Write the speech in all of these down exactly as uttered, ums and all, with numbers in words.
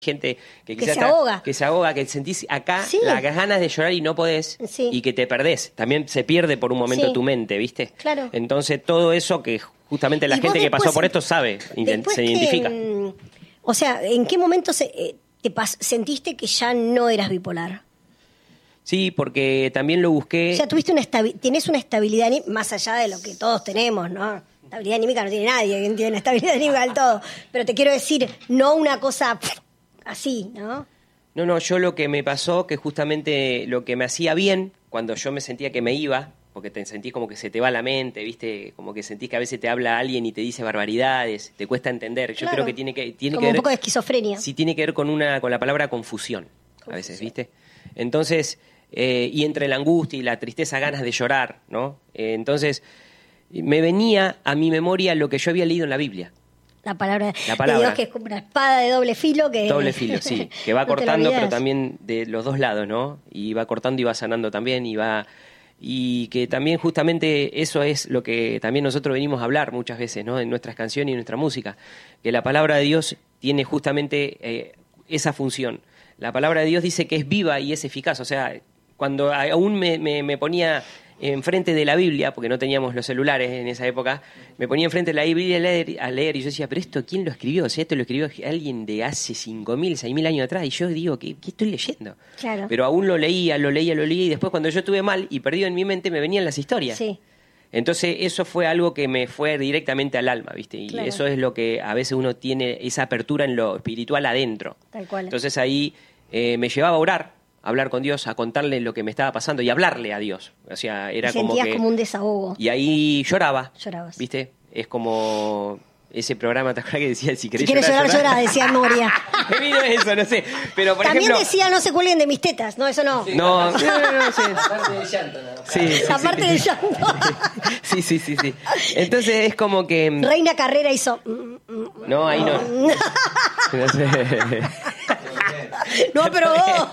gente que, que quizás se ahoga, que se ahoga, que sentís acá sí. las ganas de llorar y no podés, sí. y que te perdés. También se pierde por un momento sí. tu mente, ¿viste? Claro. Entonces todo eso que justamente la gente que pasó por esto sabe, se identifica. Que, o sea, ¿en qué momento se, eh, te pas- sentiste que ya no eras bipolar? Sí, porque también lo busqué. O sea, tuviste una estabi- tenés una estabilidad anímica, más allá de lo que todos tenemos, ¿no? Estabilidad anímica no tiene nadie, quien tiene estabilidad anímica del todo. Pero te quiero decir, no una cosa así, ¿no? No, no, yo lo que me pasó, que justamente lo que me hacía bien, cuando yo me sentía que me iba, porque te sentís como que se te va la mente, ¿viste? Como que sentís que a veces te habla alguien y te dice barbaridades, te cuesta entender. Yo claro. creo que tiene que tiene como que ver, un poco de esquizofrenia. Sí, tiene que ver con una con la palabra confusión, confusión. A veces, ¿viste? Entonces, eh, y entre la angustia y la tristeza, ganas de llorar, ¿no? Eh, entonces, me venía a mi memoria lo que yo había leído en la Biblia. La palabra, la palabra de Dios, que es como una espada de doble filo. que Doble filo, sí, que va no cortando, pero también de los dos lados, ¿no? Y va cortando y va sanando también, y va... Y que también justamente eso es lo que también nosotros venimos a hablar muchas veces, ¿no? En nuestras canciones y en nuestra música, que la palabra de Dios tiene justamente eh, esa función. La palabra de Dios dice que es viva y es eficaz, o sea, cuando aún me, me, me ponía enfrente de la Biblia, porque no teníamos los celulares en esa época, me ponía enfrente de la Biblia a leer, a leer y yo decía, pero esto, ¿quién lo escribió? O sea, esto lo escribió alguien de hace cinco mil, seis mil años atrás, y yo digo, ¿qué, qué estoy leyendo? Claro. Pero aún lo leía, lo leía, lo leía, y después cuando yo estuve mal y perdido en mi mente, me venían las historias. Sí. Entonces eso fue algo que me fue directamente al alma, ¿viste? Y claro. eso es lo que a veces uno tiene, esa apertura en lo espiritual adentro. Tal cual. Entonces ahí eh, me llevaba a orar, a hablar con Dios, a contarle lo que me estaba pasando y hablarle a Dios. O sea, era y como sentías que... como un desahogo. Y ahí lloraba. Llorabas. ¿Viste? Es como... Ese programa, ¿te acuerdas que decía, si querés si querés llorar, llorar, llorar, decía Moria. Me vino eso, no sé. Pero, por También ejemplo... decía, no se cuelguen de mis tetas. No, eso no. Sí, no, no, no, no, sí. Aparte del llanto, ¿no? Sí, sí, La parte sí. del llanto. Sí, sí, sí, sí. Entonces es como que... Reina Carrera hizo... No, ahí no. No sé. No, pero vos.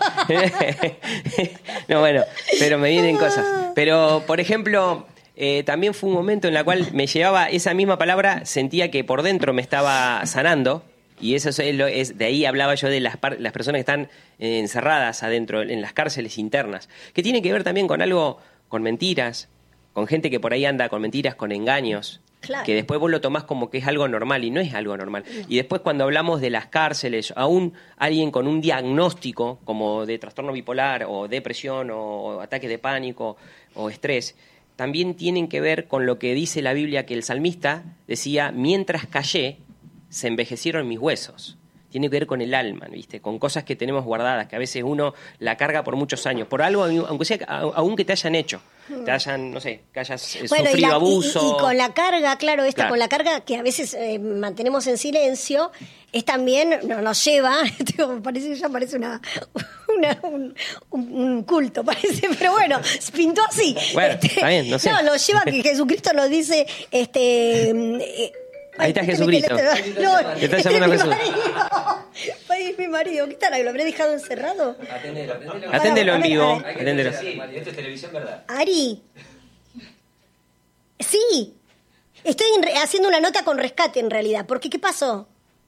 No, bueno, pero me vienen cosas. Pero, por ejemplo, eh, también fue un momento en el cual me llevaba esa misma palabra, sentía que por dentro me estaba sanando, y eso es, lo, es de ahí hablaba yo de las, par, las personas que están eh, encerradas adentro, en las cárceles internas, que tiene que ver también con algo, con mentiras, con gente que por ahí anda con mentiras, con engaños. Claro. Que después vos lo tomás como que es algo normal y no es algo normal. No. Y después cuando hablamos de las cárceles, aún alguien con un diagnóstico como de trastorno bipolar o depresión o, o ataque de pánico o estrés, también tienen que ver con lo que dice la Biblia, que el salmista decía, mientras callé, se envejecieron mis huesos. Tiene que ver con el alma, ¿viste? Con cosas que tenemos guardadas, que a veces uno la carga por muchos años, por algo, aunque sea, aún que te hayan hecho, te hayan, no sé, que hayas eh, bueno, sufrido y la, abuso. Y, y con la carga, claro, esta Claro. con la carga que a veces eh, mantenemos en silencio, es también, no, nos lleva, parece ya parece una, una un, un, un culto, parece, pero bueno, pintó así. Bueno, este, está bien, no sé. No, nos lleva a que Jesucristo nos dice, este... Eh, Ahí está Ay, Jesucristo. No, Te está este llamando es a mi Jesús. marido. Ay, es mi marido. ¿Qué tal? ¿Lo habré dejado encerrado? Atendelo, atendelo. Aténdelo en Para, vivo. para, Aténdelo. Sí, esto es televisión, ¿verdad? Ari. Sí. Estoy en re- haciendo una nota con rescate, en realidad. Porque, ¿qué pasó?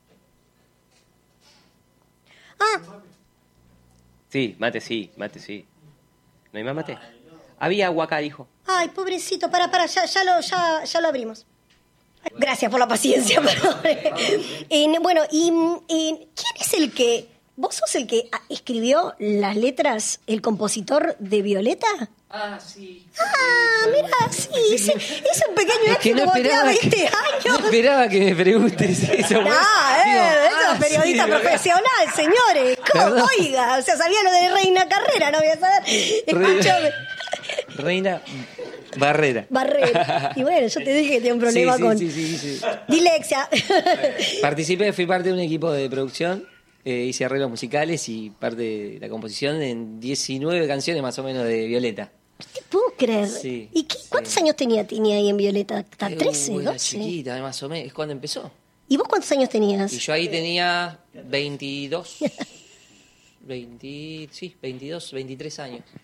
Ah, Sí, mate sí, mate sí. ¿No hay más mate? Había agua acá, dijo. ay, pobrecito. Para, para, ya, ya, lo, ya, ya lo abrimos. Gracias por la paciencia, perdón. Eh, bueno, y eh, ¿quién es el que... ¿Vos sos el que escribió las letras, el compositor de Violeta? Ah, sí. Ah, mira, sí, sí. Es un pequeño Es que éxito no como tenía esperaba veinte que, años. no esperaba que me preguntes eso. Ah, Digo, eh, eso ah, es periodista sí, profesional, señores. ¿Cómo? Perdón. Oiga, o sea, sabía lo de Reina Carrera, no voy a saber. Escúchame. Reina Barrera. Barrera. Y bueno, yo te dije que tenía un problema Sí, sí, con sí, sí, sí. dilexia. Participé, fui parte de un equipo de producción, eh, hice arreglos musicales y parte de la composición en diecinueve canciones más o menos de Violeta. No te puedo creer. Sí, ¿Y qué, cuántos sí. años tenía, tenía ahí en Violeta? ¿Hasta Eh, trece, uh, era doce? chiquita, más o menos, es cuando empezó. ¿Y vos cuántos años tenías? Y yo ahí tenía veintidós, veinte, sí, veintidós, veintitrés años.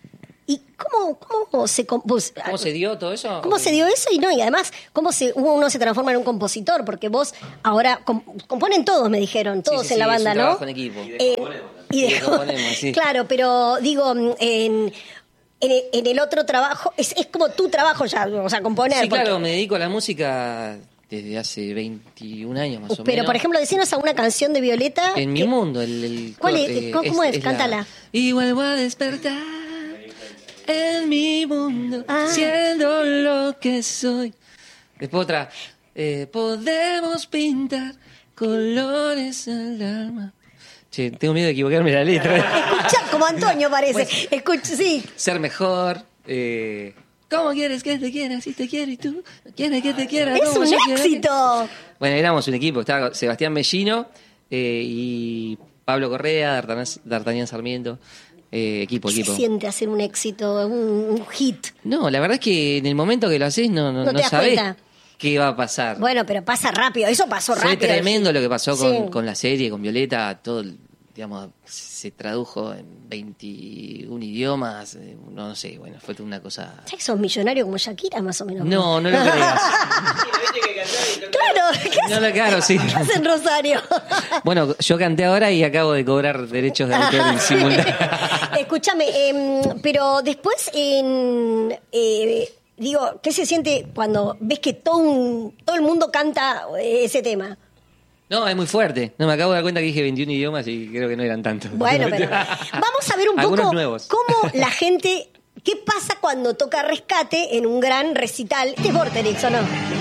¿Y cómo, cómo se compus- ¿Cómo se dio todo eso? ¿Cómo se dio eso? Y no, y además, ¿cómo se, uno se transforma en un compositor? Porque vos ahora com- componen todos, me dijeron, todos Sí, sí, en la sí, banda, es un ¿no? trabajo en equipo. Eh, y de- Y componemos, sí. Claro, pero digo, en, en, el- en el otro trabajo, es, es como tu trabajo ya, o sea, componer. Sí, porque- claro, me dedico a la música desde hace veintiún años más o Pero, menos. por ejemplo, decinos alguna canción de Violeta. En mi que- mundo, el, el ¿Cuál cor- es? ¿Cómo- cómo es? la- Cántala. Y vuelvo a despertar en mi mundo, Ah. siendo lo que soy. Después otra. eh, podemos pintar colores al alma. Che, tengo miedo de equivocarme la letra. Escucha, como Antonio parece. Escucha, sí. Ser mejor. Eh, ¿Cómo quieres que te quiera si te quiero y tú no quieres que te quiera? Es como un yo quiero que- éxito. Bueno, éramos un equipo. Estaba Sebastián Mellino eh, y Pablo Correa, D'Artagnan, D'Artagnan Sarmiento. Eh, equipo, ¿Qué equipo. se siente hacer un éxito, un, un hit? No, la verdad es que en el momento que lo haces no, no, No te no das sabés cuenta. qué va a pasar. Bueno, pero pasa rápido. Eso pasó Fue rápido. tremendo lo que pasó con, Sí. con la serie, con Violeta, todo, el- digamos, se tradujo en veintiún idiomas, eh, no, no sé, bueno, fue toda una cosa... ¿Sabes que sos millonario como Shakira, más o menos? No, no lo creas. Claro, ¿qué No lo claro, sí. ¿Qué hacen Rosario? Bueno, yo canté ahora y acabo de cobrar derechos de autor en simultáneo. Escúchame, em, pero después, en, eh, digo, ¿qué se siente cuando ves que todo, un- todo el mundo canta ese tema? No, es muy fuerte. No, me acabo de dar cuenta que dije veintiún idiomas y creo que no eran tantos. Bueno, pero vamos a ver un Algunos poco nuevos. cómo la gente, qué pasa cuando toca Rescate en un gran recital. Este es Vorterix, ¿o no?